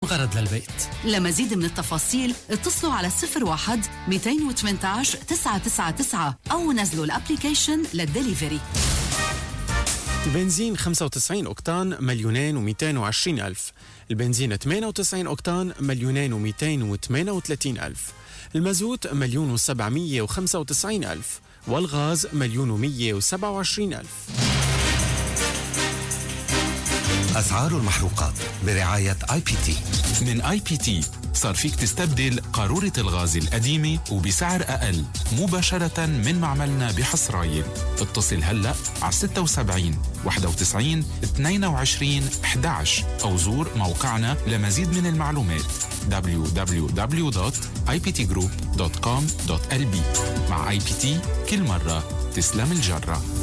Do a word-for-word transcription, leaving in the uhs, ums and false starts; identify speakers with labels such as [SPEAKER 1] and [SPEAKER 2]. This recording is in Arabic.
[SPEAKER 1] الغرض للبيت.
[SPEAKER 2] لمزيد من التفاصيل اتصلوا على صفر واحد مئتين وثمانية عشر تسعة تسعة تسعة أو نزلوا الابليكيشن للدليفري.
[SPEAKER 3] البنزين خمسة وتسعين أوكتان مليونين ومئتين وعشرين ألف، البنزين ثمانية وتسعين أوكتان مليونين ومئتين وثمانية وثلاثين ألف، المازوت مليون وسبعمية وخمسة وتسعين ألف، والغاز مليون ومية وسبعة وعشرين ألف.
[SPEAKER 4] أسعار المحروقات برعاية آي بي تي.
[SPEAKER 5] من آي بي تي صار فيك تستبدل قارورة الغاز القديمة وبسعر أقل مباشرة من معملنا بحصرايل. اتصل هلأ على ستة وسبعين واحد وتسعين اثنين وعشرين أحد عشر أو زور موقعنا لمزيد من المعلومات دبليو دبليو دبليو دوت آي بي تي جروب دوت كوم دوت إل بي. مع آي بي تي كل مرة تسلم الجرة.